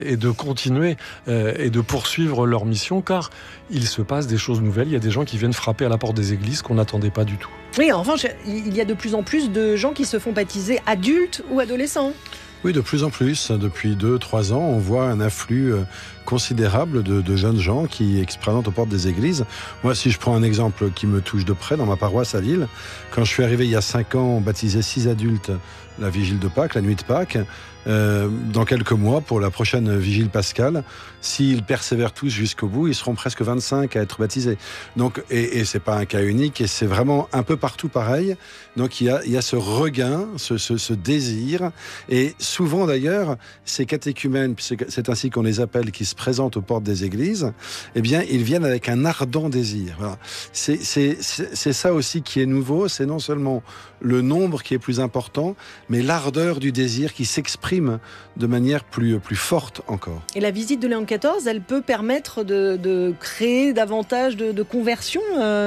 et de continuer et de poursuivre leur mission, car il se passe des choses nouvelles. Il y a des gens qui viennent frapper à la porte des églises qu'on n'attendait pas du tout. Oui, en revanche, il y a de plus en plus de gens qui se font baptiser adultes ou adolescents. Oui, de plus en plus. Depuis 2-3 ans, on voit un afflux considérable de jeunes gens qui se présentent aux portes des églises. Moi, si je prends un exemple qui me touche de près, dans ma paroisse à Lille, quand je suis arrivé il y a 5 ans, on baptisait 6 adultes la vigile de Pâques, la nuit de Pâques. Dans quelques mois, pour la prochaine vigile pascale, s'ils persévèrent tous jusqu'au bout, ils seront presque 25 à être baptisés. Donc, et c'est pas un cas unique, et c'est vraiment un peu partout pareil. Donc il y a ce regain, ce désir, et souvent d'ailleurs, ces catéchumènes, c'est ainsi qu'on les appelle, qui se présentent aux portes des églises, eh bien ils viennent avec un ardent désir. Voilà. C'est ça aussi qui est nouveau, c'est non seulement le nombre qui est plus important, mais l'ardeur du désir qui s'exprime de manière plus forte encore. Et la visite de Léon XIV, elle peut permettre de créer davantage de conversions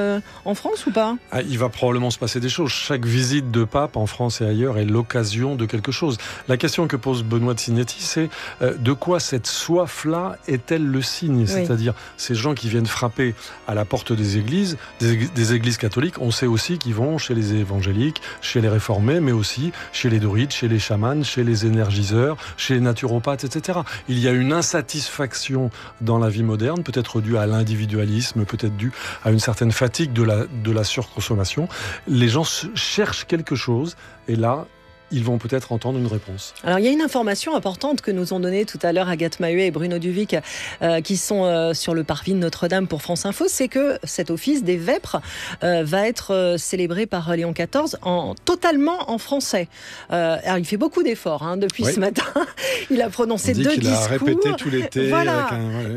en France ou pas ? Il va probablement se passer des choses. Chaque visite de pape en France et ailleurs est l'occasion de quelque chose. La question que pose Benoît de Sinetti, c'est de quoi cette soif-là est-elle le signe ? Oui. C'est-à-dire ces gens qui viennent frapper à la porte des églises catholiques, on sait aussi qu'ils vont chez les évangéliques, chez les réformés, mais aussi chez les druides, chez les chamans, chez les énergiseurs, chez les naturopathes, etc. Il y a une insatisfaction dans la vie moderne, peut-être due à l'individualisme, peut-être due à une certaine fatigue de la surconsommation. Les gens cherchent quelque chose, et là, ils vont peut-être entendre une réponse. Alors, il y a une information importante que nous ont donnée tout à l'heure Agathe Mahuet et Bruno Duvic, qui sont sur le parvis de Notre-Dame pour France Info, c'est que cet office des vêpres va être célébré par Léon XIV totalement en français. Alors, il fait beaucoup d'efforts depuis ce matin. Il a prononcé 2 discours. Il a répété tout l'été. Voilà.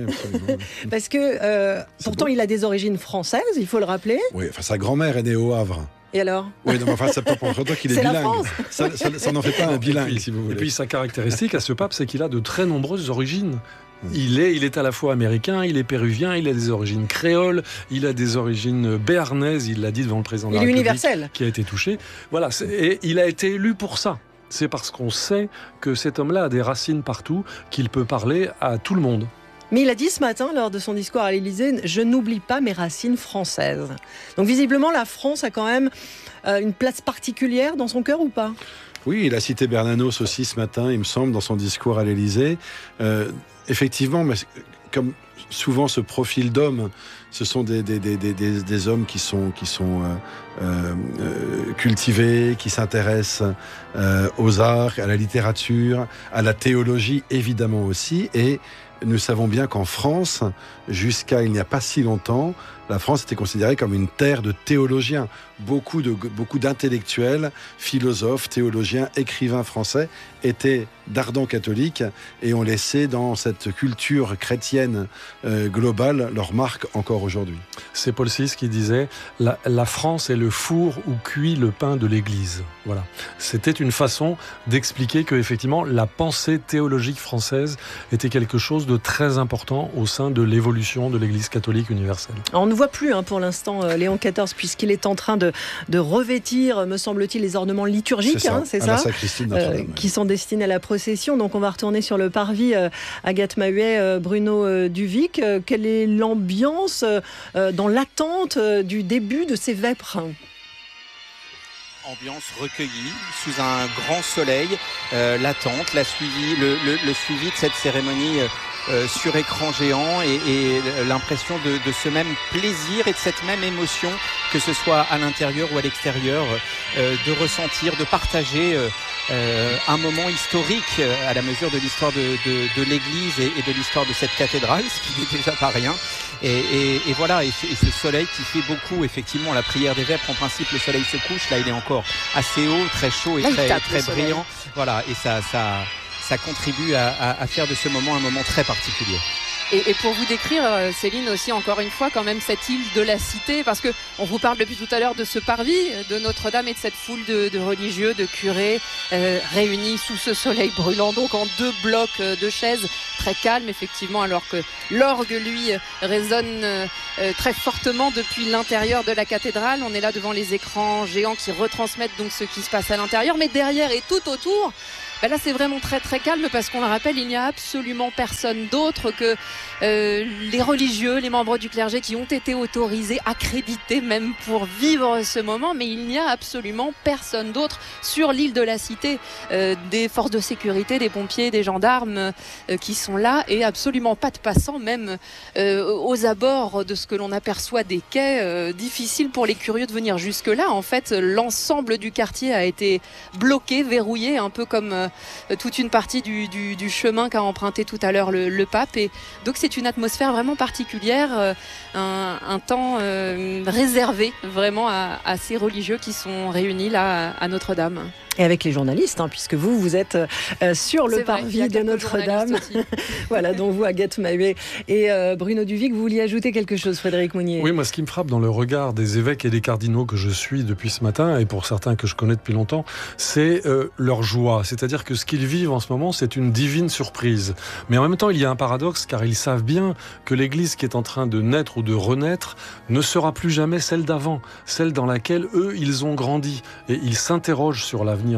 Parce que pourtant, il a des origines françaises, il faut le rappeler. Oui, enfin, sa grand-mère est née au Havre. Et alors ? Oui, non, mais enfin, ça peut prendre toi qu'il est bilingue. Ça n'en fait pas un bilingue, si vous voulez. Et puis, sa caractéristique à ce pape, c'est qu'il a de très nombreuses origines. Il est à la fois américain, il est péruvien, il a des origines créoles, il a des origines béarnaises, il l'a dit devant le président de la République, universel, qui a été touché. Voilà, et il a été élu pour ça. C'est parce qu'on sait que cet homme-là a des racines partout, qu'il peut parler à tout le monde. Mais il a dit ce matin, lors de son discours à l'Élysée, « Je n'oublie pas mes racines françaises ». Donc visiblement, la France a quand même une place particulière dans son cœur ou pas ? Oui, il a cité Bernanos aussi ce matin, il me semble, dans son discours à l'Élysée. Effectivement, mais comme souvent ce profil d'homme, ce sont des hommes qui sont cultivés, qui s'intéressent aux arts, à la littérature, à la théologie évidemment aussi, et nous savons bien qu'en France, jusqu'à il n'y a pas si longtemps, la France était considérée comme une terre de théologiens. Beaucoup d'intellectuels, philosophes, théologiens, écrivains français étaient d'ardents catholiques et ont laissé dans cette culture chrétienne globale leur marque encore aujourd'hui. C'est Paul VI qui disait « La France est le four où cuit le pain de l'Église ». Voilà. C'était une façon d'expliquer que effectivement la pensée théologique française était quelque chose de très important au sein de l'évolution de l'Église catholique universelle. On ne voit plus pour l'instant Léon XIV, puisqu'il est en train de revêtir, me semble-t-il, les ornements liturgiques, c'est ça, qui sont destinés à la procession. Donc on va retourner sur le parvis. Agathe Mahuet, Bruno Duvic, quelle est l'ambiance dans l'attente du début de ces vêpres ? Ambiance recueillie, sous un grand soleil, l'attente, le suivi de cette cérémonie sur écran géant et l'impression de ce même plaisir et de cette même émotion, que ce soit à l'intérieur ou à l'extérieur, de ressentir, de partager un moment historique à la mesure de l'histoire de l'Église et de l'histoire de cette cathédrale, ce qui n'est déjà pas rien. Et voilà, et ce soleil qui fait beaucoup, effectivement, la prière des vêpres, en principe le soleil se couche, là il est encore assez haut, très chaud et très brillant. Voilà, et ça contribue à faire de ce moment un moment très particulier. Et pour vous décrire, Céline, aussi encore une fois quand même cette île de la Cité, parce que on vous parle depuis tout à l'heure de ce parvis de Notre-Dame et de cette foule de religieux, de curés réunis sous ce soleil brûlant, donc en 2 blocs de chaises, très calmes effectivement, alors que l'orgue lui résonne très fortement depuis l'intérieur de la cathédrale. On est là devant les écrans géants qui retransmettent donc ce qui se passe à l'intérieur, mais derrière et tout autour, Là, c'est vraiment très très calme parce qu'on le rappelle, il n'y a absolument personne d'autre que les religieux, les membres du clergé qui ont été autorisés, accrédités même pour vivre ce moment, mais il n'y a absolument personne d'autre sur l'île de la Cité. Des forces de sécurité, des pompiers, des gendarmes qui sont là et absolument pas de passants, même aux abords de ce que l'on aperçoit des quais. Difficile pour les curieux de venir jusque-là. En fait, l'ensemble du quartier a été bloqué, verrouillé, un peu comme toute une partie du chemin qu'a emprunté tout à l'heure le pape. Et donc c'est une atmosphère vraiment particulière, un temps réservé vraiment à ces religieux qui sont réunis là à Notre-Dame. Et avec les journalistes, puisque vous êtes sur le parvis de Notre-Dame. Voilà, dont vous, Agathe Maheuet et Bruno Duvic, vous vouliez ajouter quelque chose, Frédéric Mounier? Oui, moi, ce qui me frappe dans le regard des évêques et des cardinaux que je suis depuis ce matin, et pour certains que je connais depuis longtemps, c'est leur joie. C'est-à-dire que ce qu'ils vivent en ce moment, c'est une divine surprise. Mais en même temps, il y a un paradoxe, car ils savent bien que l'Église qui est en train de naître ou de renaître ne sera plus jamais celle d'avant, celle dans laquelle eux, ils ont grandi. Et ils s'interrogent sur l'avenir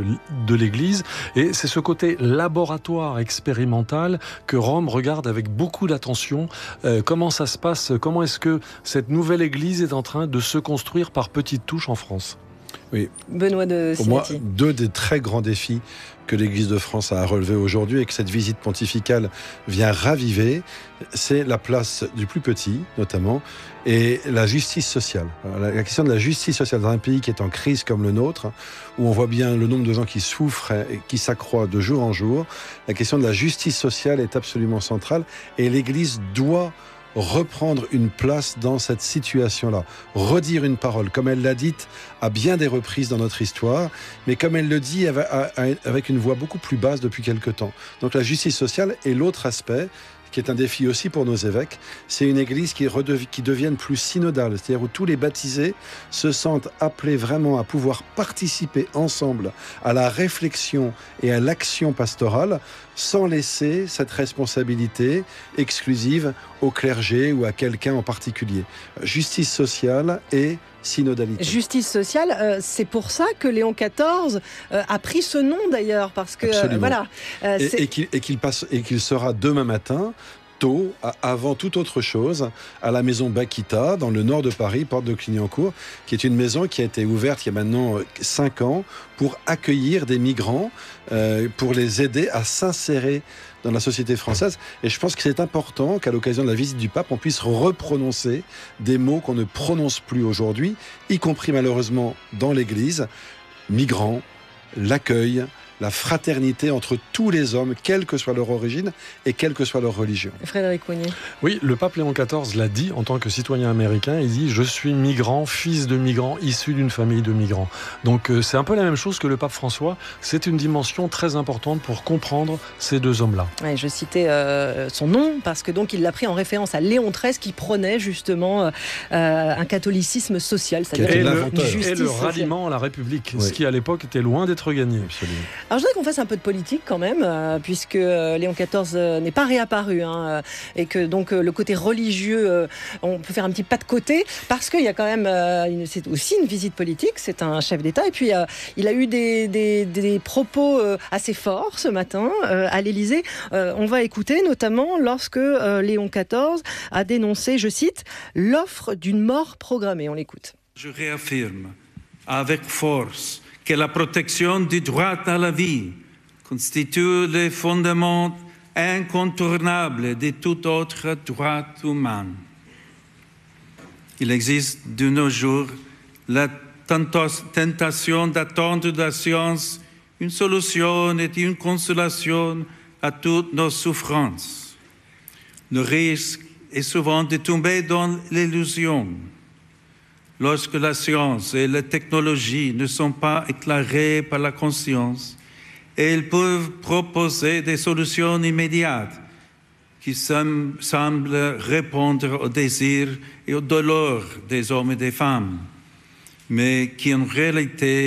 de l'Église, et c'est ce côté laboratoire expérimental que Rome regarde avec beaucoup d'attention. Comment ça se passe? Comment est-ce que cette nouvelle Église est en train de se construire par petites touches en France? Oui. Benoît de Pour moi, deux des très grands défis que l'Église de France a à relever aujourd'hui et que cette visite pontificale vient raviver, c'est la place du plus petit, notamment, et la justice sociale. La question de la justice sociale dans un pays qui est en crise comme le nôtre, où on voit bien le nombre de gens qui souffrent et qui s'accroît de jour en jour, la question de la justice sociale est absolument centrale, et l'Église doit reprendre une place dans cette situation-là, redire une parole, comme elle l'a dite à bien des reprises dans notre histoire, mais comme elle le dit avec une voix beaucoup plus basse depuis quelque temps. Donc la justice sociale est l'autre aspect, qui est un défi aussi pour nos évêques, c'est une église qui devienne plus synodale, c'est-à-dire où tous les baptisés se sentent appelés vraiment à pouvoir participer ensemble à la réflexion et à l'action pastorale, sans laisser cette responsabilité exclusive au clergé ou à quelqu'un en particulier. Justice sociale et synodalité. Justice sociale, c'est pour ça que Léon XIV a pris ce nom d'ailleurs, parce que voilà. Et qu'il sera demain matin, tôt, avant toute autre chose, à la maison Bakita, dans le nord de Paris, porte de Clignancourt, qui est une maison qui a été ouverte il y a maintenant 5 ans pour accueillir des migrants, pour les aider à s'insérer dans la société française. Et je pense que c'est important qu'à l'occasion de la visite du pape, on puisse reprononcer des mots qu'on ne prononce plus aujourd'hui, y compris malheureusement dans l'Église: migrants, l'accueil, la fraternité entre tous les hommes, quelle que soit leur origine et quelle que soit leur religion. Frédéric Mounier. Oui, le pape Léon XIV l'a dit en tant que citoyen américain. Il dit « Je suis migrant, fils de migrant, issu d'une famille de migrants ». Donc c'est un peu la même chose que le pape François. C'est une dimension très importante pour comprendre ces deux hommes-là. Ouais, je citais son nom parce que donc il l'a pris en référence à Léon XIII qui prônait justement un catholicisme social, c'est-à-dire le ralliement à la République, oui. Ce qui à l'époque était loin d'être gagné. Absolument. Alors je voudrais qu'on fasse un peu de politique quand même, puisque Léon XIV n'est pas réapparu, et que donc le côté religieux, on peut faire un petit pas de côté, parce qu'il y a quand même, c'est aussi une visite politique, c'est un chef d'État, et puis il a eu des propos assez forts ce matin à l'Élysée. On va écouter notamment lorsque Léon XIV a dénoncé, je cite, l'offre d'une mort programmée. On l'écoute. Je réaffirme avec force que la protection du droit à la vie constitue le fondement incontournable de tout autre droit humain. Il existe de nos jours la tentation d'attendre de la science une solution et une consolation à toutes nos souffrances. Le risque est souvent de tomber dans l'illusion. Lorsque la science et la technologie ne sont pas éclairées par la conscience, elles peuvent proposer des solutions immédiates qui semblent répondre aux désirs et aux douleurs des hommes et des femmes, mais qui en réalité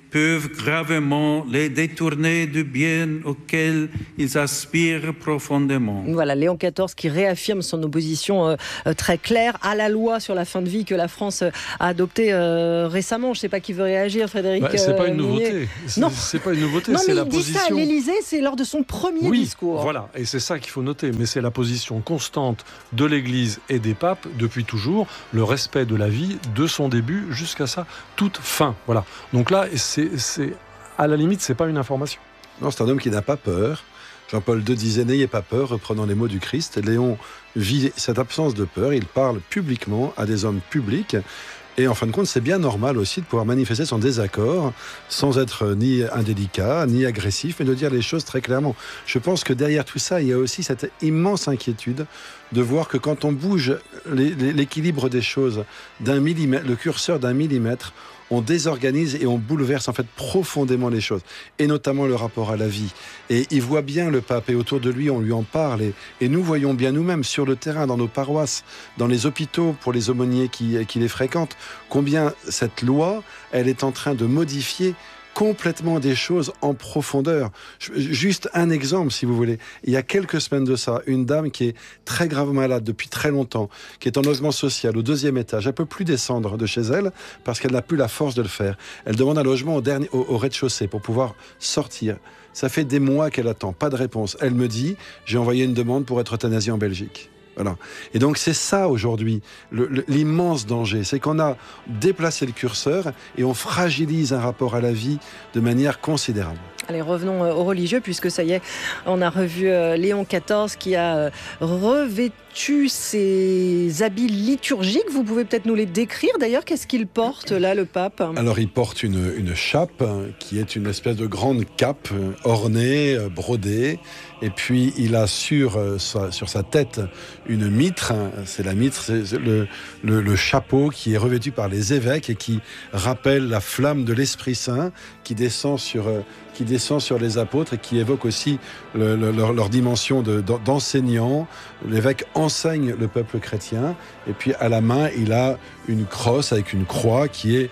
peuvent gravement les détourner du bien auquel ils aspirent profondément. Voilà, Léon XIV qui réaffirme son opposition très claire à la loi sur la fin de vie que la France a adoptée récemment. Je ne sais pas qui veut réagir, Frédéric. C'est pas une nouveauté. Non, c'est pas une nouveauté. Non, c'est mais la il dit position. ça à l'Élysée, c'est lors de son premier discours. Voilà, et c'est ça qu'il faut noter. Mais c'est la position constante de l'Église et des papes depuis toujours, le respect de la vie de son début jusqu'à sa toute fin. Voilà. Donc là, c'est à la limite, c'est pas une information. Non, c'est un homme qui n'a pas peur. Jean-Paul II disait « N'ayez pas peur », reprenant les mots du Christ. Léon vit cette absence de peur. Il parle publiquement à des hommes publics. Et en fin de compte, c'est bien normal aussi de pouvoir manifester son désaccord sans être ni indélicat, ni agressif, mais de dire les choses très clairement. Je pense que derrière tout ça, il y a aussi cette immense inquiétude de voir que quand on bouge l'équilibre des choses d'un millimètre, le curseur d'un millimètre, on désorganise et on bouleverse en fait profondément les choses, et notamment le rapport à la vie. Et il voit bien le pape, et autour de lui on lui en parle, et nous voyons bien nous-mêmes sur le terrain, dans nos paroisses, dans les hôpitaux pour les aumôniers qui les fréquentent, combien cette loi, elle est en train de modifier complètement des choses en profondeur. Juste un exemple, si vous voulez. Il y a quelques semaines de ça, une dame qui est très gravement malade depuis très longtemps, qui est en logement social au 2e étage, elle ne peut plus descendre de chez elle parce qu'elle n'a plus la force de le faire. Elle demande un logement au rez-de-chaussée pour pouvoir sortir. Ça fait des mois qu'elle attend, pas de réponse. Elle me dit, j'ai envoyé une demande pour être euthanasiée en Belgique. Voilà. Et donc c'est ça aujourd'hui, l'immense danger, c'est qu'on a déplacé le curseur et on fragilise un rapport à la vie de manière considérable. Allez, revenons aux religieux, puisque ça y est, on a revu Léon XIV qui a revêtu ses habits liturgiques. Vous pouvez peut-être nous les décrire d'ailleurs. Qu'est-ce qu'il porte là, le pape ? Alors il porte une chape qui est une espèce de grande cape ornée, brodée. Et puis il a sur sa tête une mitre. C'est la mitre, c'est le chapeau qui est revêtu par les évêques et qui rappelle la flamme de l'Esprit Saint qui descend sur les apôtres et qui évoque aussi leur dimension d'enseignant. L'évêque enseigne le peuple chrétien, et puis à la main il a une crosse avec une croix qui est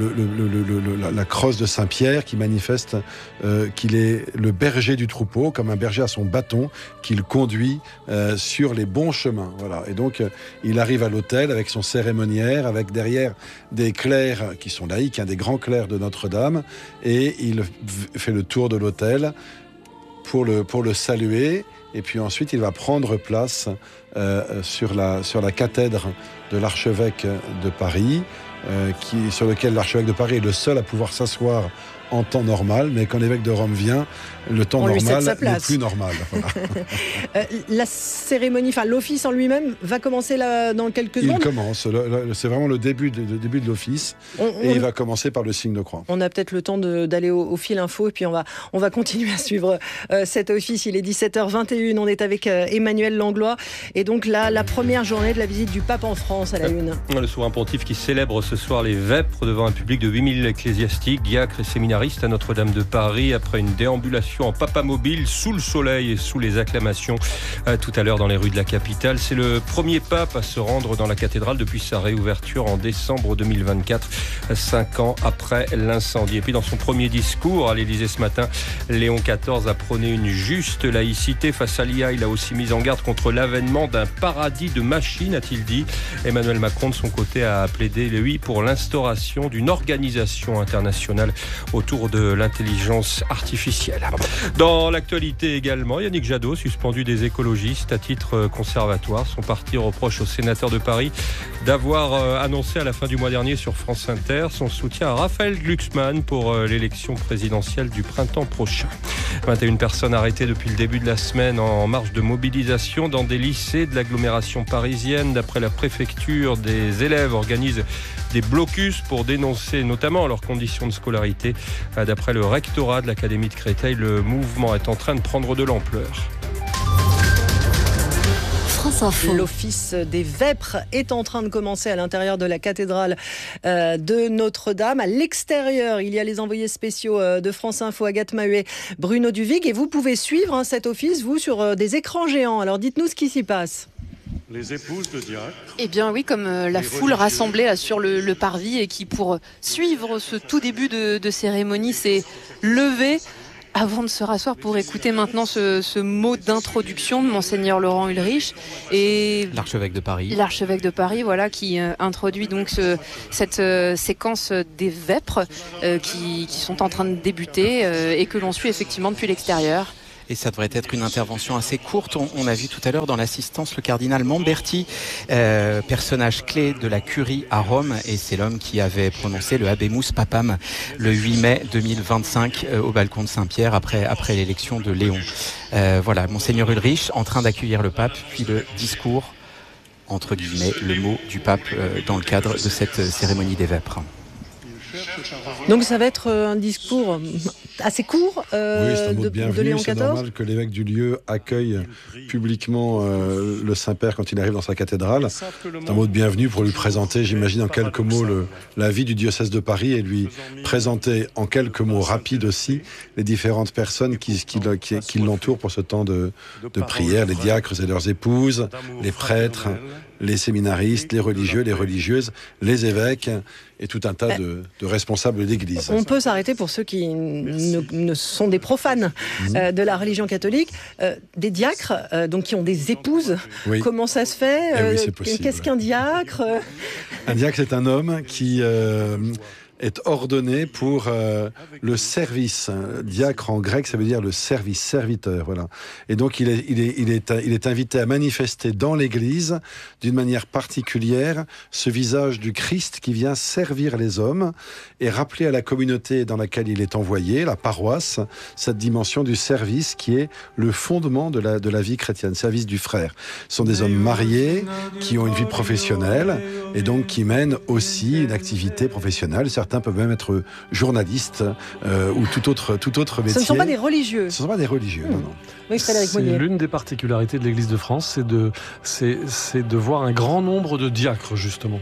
la crosse de Saint-Pierre, qui manifeste qu'il est le berger du troupeau, comme un berger à son bâton, qu'il conduit sur les bons chemins. Voilà. Et donc il arrive à l'autel avec son cérémoniaire, avec derrière des clercs qui sont laïcs, des grands clercs de Notre-Dame, et il fait le tour de l'autel pour le saluer. Et puis ensuite, il va prendre place sur la cathèdre de l'archevêque de Paris, sur lequel l'archevêque de Paris est le seul à pouvoir s'asseoir en temps normal, mais quand l'évêque de Rome vient, le temps normal n'est plus normal. Voilà. La cérémonie, enfin l'office en lui-même va commencer là, dans quelques secondes. Il commence, c'est vraiment le début de l'office, et il va commencer par le signe de croix. On a peut-être le temps d'aller au fil info, et puis on va continuer à suivre cet office. Il est 17h21, on est avec Emmanuel Langlois, et donc là, la première journée de la visite du pape en France à la une. Le souverain pontife qui célèbre ce soir les vêpres devant un public de 8000 ecclésiastiques, diacres et séminaristes à Notre-Dame de Paris, après une déambulation en papamobile sous le soleil et sous les acclamations tout à l'heure dans les rues de la capitale. C'est le premier pape à se rendre dans la cathédrale depuis sa réouverture en décembre 2024, 5 ans après l'incendie. Et puis dans son premier discours à l'Élysée ce matin, Léon XIV a prôné une juste laïcité. Face à l'IA, il a aussi mis en garde contre l'avènement d'un paradis de machines, a-t-il dit. Emmanuel Macron, de son côté, a plaidé, lui, pour l'instauration d'une organisation internationale autour de l'intelligence artificielle. Dans l'actualité également, Yannick Jadot, suspendu des écologistes à titre conservatoire. Son parti reproche au sénateur de Paris d'avoir annoncé à la fin du mois dernier sur France Inter son soutien à Raphaël Glucksmann pour l'élection présidentielle du printemps prochain. 21 personnes arrêtées depuis le début de la semaine en marche de mobilisation dans des lycées de l'agglomération parisienne. D'après la préfecture, des élèves organisent des blocus pour dénoncer notamment leurs conditions de scolarité. D'après le rectorat de l'Académie de Créteil, le mouvement est en train de prendre de l'ampleur. L'office des vêpres est en train de commencer à l'intérieur de la cathédrale de Notre-Dame. À l'extérieur, il y a les envoyés spéciaux de France Info, Agathe Mahuet, Bruno Duvig. Et vous pouvez suivre cet office, vous, sur des écrans géants. Alors dites-nous ce qui s'y passe. les épouses de diacre. Eh bien oui, comme la foule rassemblée là, sur le parvis et qui, pour suivre ce tout début de cérémonie, s'est levée avant de se rasseoir pour écouter maintenant ce mot d'introduction de Monseigneur Laurent Ulrich et l'archevêque de Paris. L'archevêque de Paris, voilà, qui introduit donc cette séquence des vêpres qui sont en train de débuter et que l'on suit effectivement depuis l'extérieur. Et ça devrait être une intervention assez courte. On a vu tout à l'heure dans l'assistance le cardinal Mamberti, personnage clé de la curie à Rome, et c'est l'homme qui avait prononcé le Habemus Papam le 8 mai 2025 au balcon de Saint-Pierre après l'élection de Léon. Voilà, Monseigneur Ulrich en train d'accueillir le pape, puis le discours, entre guillemets, le mot du pape dans le cadre de cette cérémonie des vêpres. Donc ça va être un discours assez court oui, c'est un mot de Léon XIV. C'est normal que l'évêque du lieu accueille publiquement le Saint-Père quand il arrive dans sa cathédrale. C'est un mot de bienvenue pour lui présenter, j'imagine en quelques mots, la vie du diocèse de Paris et lui présenter en quelques mots rapides aussi les différentes personnes qui l'entourent pour ce temps de prière, les diacres et leurs épouses, les prêtres, les séminaristes, les religieux, les religieuses, les évêques et tout un tas de responsables d'Église. On peut s'arrêter pour ceux qui ne sont des profanes de la religion catholique, des diacres, donc qui ont des épouses. Oui. Comment ça se fait? Oui, c'est possible. Qu'est-ce qu'un diacre? Un diacre, c'est un homme qui est ordonné pour le service. Diacre en grec, ça veut dire le service, serviteur. Voilà. Et donc il est invité à manifester dans l'Église, d'une manière particulière, ce visage du Christ qui vient servir les hommes et rappeler à la communauté dans laquelle il est envoyé, la paroisse, cette dimension du service qui est le fondement de la vie chrétienne, service du frère. Ce sont des hommes mariés qui ont une vie professionnelle et donc qui mènent aussi une activité professionnelle. Certains peuvent même être journalistes ou tout autre métier. Ce ne sont pas des religieux. Ce ne sont pas des religieux, non. Oui, c'est l'une des particularités de l'Église de France, c'est de voir un grand nombre de diacres, justement,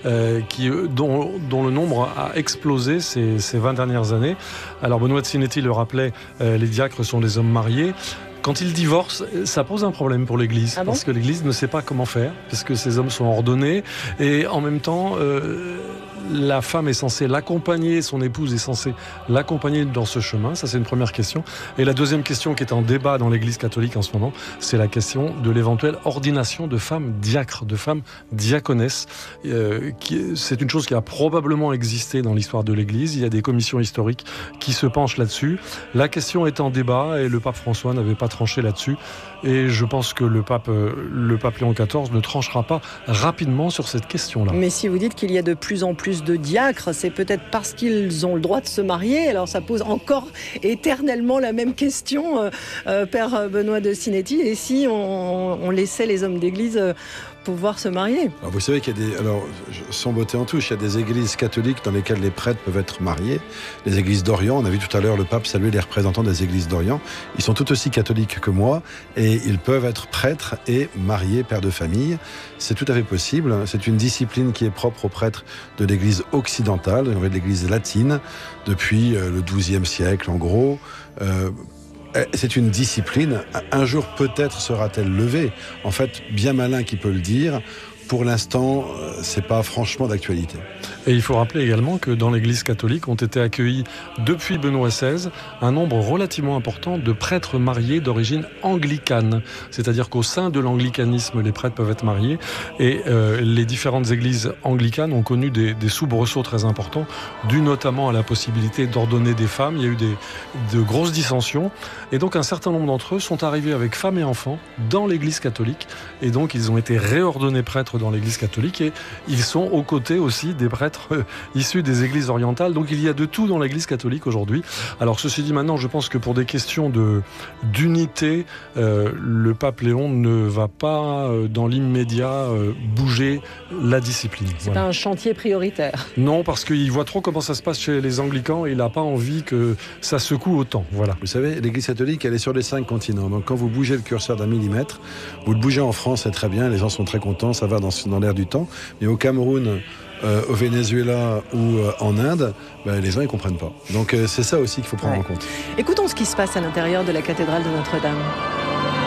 dont le nombre a explosé ces 20 dernières années. Alors Benoît de Sinetti le rappelait, les diacres sont des hommes mariés. Quand ils divorcent, ça pose un problème pour l'Église, parce que l'Église ne sait pas comment faire, parce que ces hommes sont ordonnés, et en même temps, la femme est censée l'accompagner, son épouse est censée l'accompagner dans ce chemin. Ça, c'est une première question. Et la deuxième question qui est en débat dans l'Église catholique en ce moment, c'est la question de l'éventuelle ordination de femmes diacres, de femmes diaconesses. C'est une chose qui a probablement existé dans l'histoire de l'Église. Il y a des commissions historiques qui se penchent là-dessus. La question est en débat et le pape François n'avait pas tranché là-dessus. Et je pense que le pape Léon XIV ne tranchera pas rapidement sur cette question-là. Mais si vous dites qu'il y a de plus en plus de diacres, c'est peut-être parce qu'ils ont le droit de se marier. Alors ça pose encore éternellement la même question, Père Benoît de Sinetti. Et si on laissait les hommes d'église pouvoir se marier? Alors vous savez qu'il y a des... Alors, sans botter en touche, il y a des églises catholiques dans lesquelles les prêtres peuvent être mariés. Les églises d'Orient, on a vu tout à l'heure le pape saluer les représentants des églises d'Orient. Ils sont tout aussi catholiques que moi et ils peuvent être prêtres et mariés, pères de famille. C'est tout à fait possible. C'est une discipline qui est propre aux prêtres de l'église occidentale, de l'église latine, depuis le XIIe siècle en gros. C'est une discipline. Un jour, peut-être sera-t-elle levée. En fait, bien malin qui peut le dire. Pour l'instant, c'est pas franchement d'actualité. Et il faut rappeler également que dans l'Église catholique ont été accueillis depuis Benoît XVI un nombre relativement important de prêtres mariés d'origine anglicane. C'est-à-dire qu'au sein de l'anglicanisme, les prêtres peuvent être mariés. Et les différentes églises anglicanes ont connu des soubresauts très importants, dus notamment à la possibilité d'ordonner des femmes. Il y a eu de grosses dissensions. Et donc un certain nombre d'entre eux sont arrivés avec femmes et enfants dans l'Église catholique. Et donc ils ont été réordonnés prêtres dans l'Église catholique et ils sont aux côtés aussi des prêtres issus des églises orientales. Donc il y a de tout dans l'Église catholique aujourd'hui. Alors ceci dit, maintenant je pense que pour des questions d'unité, le pape Léon ne va pas dans l'immédiat bouger la discipline. C'est pas un chantier prioritaire. Non, parce qu'il voit trop comment ça se passe chez les anglicans et il n'a pas envie que ça secoue autant. Voilà. Vous savez, l'Église catholique, elle est sur les 5 continents. Donc quand vous bougez le curseur d'1 millimètre, vous le bougez en France, c'est très bien, les gens sont très contents, ça va dans l'air du temps. Mais au Cameroun, au Venezuela ou en Inde, les gens ne comprennent pas. Donc c'est ça aussi qu'il faut prendre en compte. Écoutons ce qui se passe à l'intérieur de la cathédrale de Notre-Dame.